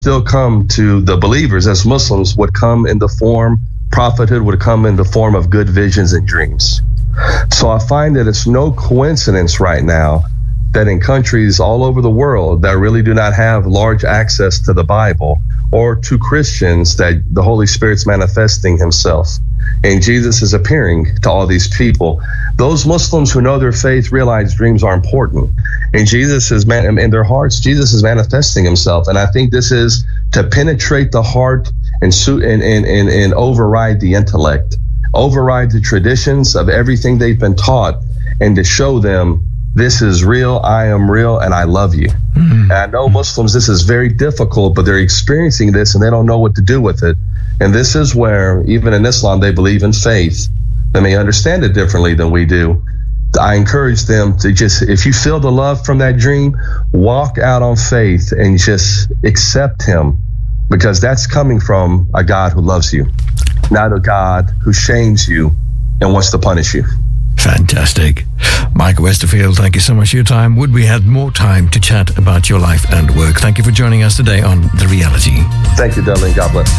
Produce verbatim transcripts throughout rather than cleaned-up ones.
still come to the believers as Muslims would come in the form, prophethood would come in the form of good visions and dreams. So I find that it's no coincidence right now that in countries all over the world that really do not have large access to the Bible or to Christians, that the Holy Spirit's manifesting himself and Jesus is appearing to all these people. Those Muslims who know their faith realize dreams are important, and Jesus is man in their hearts. Jesus is manifesting himself, and I think this is to penetrate the heart and su- and, and and and override the intellect, override the traditions of everything they've been taught, and to show them this is real, I am real, and I love you. Mm-hmm. And I know Muslims, this is very difficult, but they're experiencing this and they don't know what to do with it. And this is where, even in Islam, they believe in faith. They may understand it differently than we do. I encourage them to just, if you feel the love from that dream, walk out on faith and just accept him, because that's coming from a God who loves you, not a God who shames you and wants to punish you. Fantastic. Mike Westerfield, thank you so much for your time. Would we had more time to chat about your life and work. Thank you for joining us today on The Reality. Thank you, Dudley. God bless.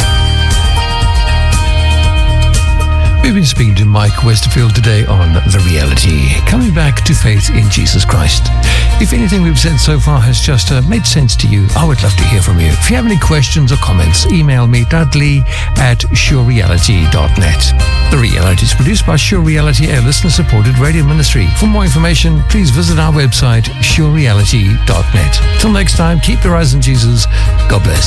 We've been speaking to Mike Westerfield today on The Reality, coming back to faith in Jesus Christ. If anything we've said so far has just uh, made sense to you, I would love to hear from you. If you have any questions or comments, email me, dudley at surereality dot net. The Reality is produced by Sure Reality, a listener-supported radio ministry. For more information, please visit our website, sure reality dot net. Till next time, keep your eyes on Jesus. God bless.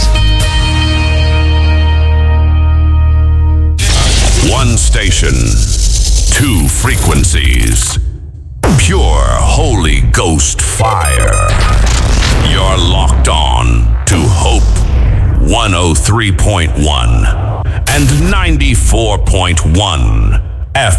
One station, two frequencies, pure Holy Ghost fire. You're locked on to Hope one oh three point one and ninety-four point one F